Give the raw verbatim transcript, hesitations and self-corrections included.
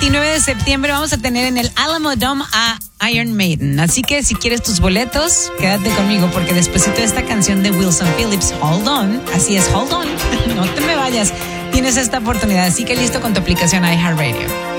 veintinueve de septiembre vamos a tener en el Alamo Dome a Iron Maiden. Así que si quieres tus boletos, quédate conmigo porque despuesito de esta canción de Wilson Phillips, Hold On, así es, Hold On, no te me vayas, tienes esta oportunidad. Así que listo con tu aplicación iHeartRadio.